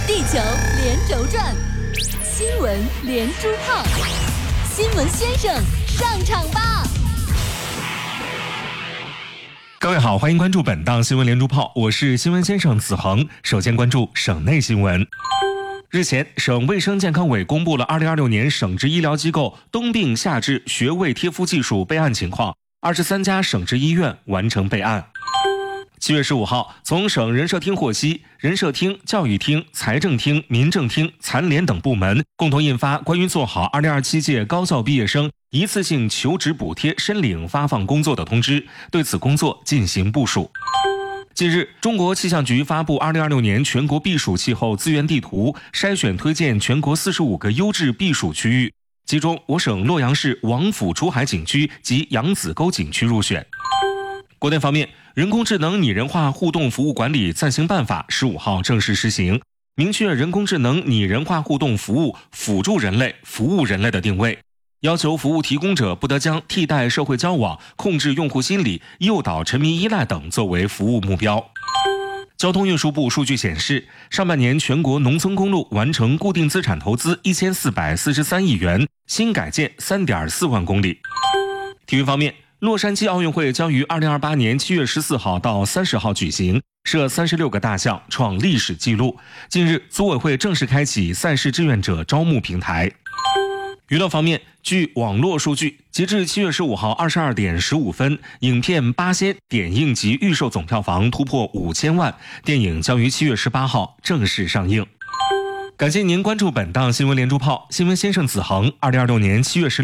地球连轴转，新闻连珠炮，新闻先生上场吧！ 各位好，欢迎关注本档新闻连珠炮，我是新闻先生子恒。首先关注省内新闻。日前，省卫生健康委公布了2026年省直医疗机构冬病夏治穴位贴敷技术备案情况，23家省直医院完成备案。7月15号，从省人社厅获悉，人社厅、教育厅、财政厅、民政厅、残联等部门共同印发关于做好2027届高校毕业生一次性求职补贴申领发放工作的通知，对此工作进行部署。近日，中国气象局发布2026年全国避暑气候资源地图，筛选推荐全国45个优质避暑区域，其中我省洛阳市王府出海景区及扬子沟景区入选。国内方面，人工智能拟人化互动服务管理暂行办法15号正式施行，明确人工智能拟人化互动服务辅助人类、服务人类的定位，要求服务提供者不得将替代社会交往、控制用户心理、诱导沉迷依赖等作为服务目标。交通运输部数据显示，上半年全国农村公路完成固定资产投资1443亿元，新改建3.4万公里。体育方面，洛杉矶奥运会将于2028年7月14号到30号举行，设36个大项，创历史纪录。近日，组委会正式开启赛事志愿者招募平台。娱乐方面，据网络数据，截至7月15号22点15分，影片《八仙》点映及预售总票房突破5000万，电影将于7月18号正式上映。感谢您关注本档新闻连珠炮，新闻先生子恒，2026年7月16